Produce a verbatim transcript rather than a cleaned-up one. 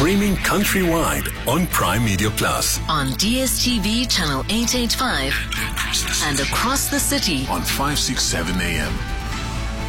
Streaming countrywide on Prime Media Plus. On D S T V channel eight eighty-five and across the city on five sixty-seven A M.